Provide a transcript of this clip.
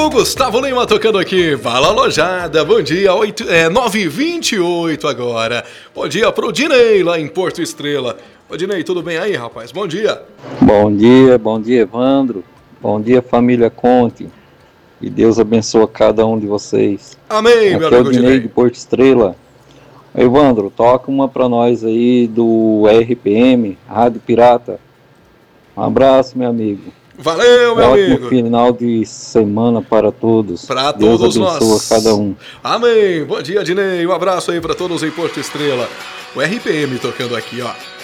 amigo Gustavo Lima tocando aqui. Fala, Lojada. Bom dia, 9h28 agora. Bom dia pro Dinei lá em Porto Estrela. Ô Dinei, tudo bem aí, rapaz? Bom dia. Bom dia, Evandro. Bom dia, família Conte. E Deus abençoe cada um de vocês. Amém, meu Aqui é o amigo Dinei Dinei. de Porto Estrela. Evandro, toca uma pra nós aí do RPM, Rádio Pirata. Um abraço, meu amigo. Valeu, meu Ótimo amigo. final de semana para todos. Para Deus todos abençoe nós. cada um. Amém. Bom dia, Dinei. Um abraço aí para todos em Porto Estrela. O RPM tocando aqui, ó.